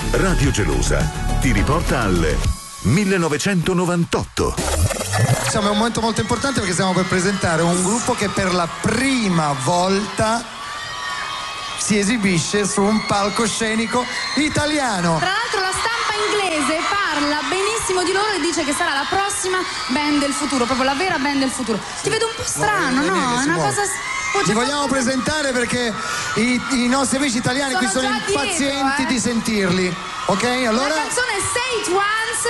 Radio Gelosa ti riporta al 1998. Insomma, è un momento molto importante perché stiamo per presentare un gruppo che per la prima volta si esibisce su un palcoscenico italiano. Tra l'altro la stampa inglese parla benissimo di loro e dice che sarà la prossima band del futuro, proprio la vera band del futuro. Ti vedo un po' strano, no? È una cosa... Li vogliamo presentare perché i nostri amici italiani qui sono già impazienti dietro, di sentirli. Ok, allora? La canzone Say It Once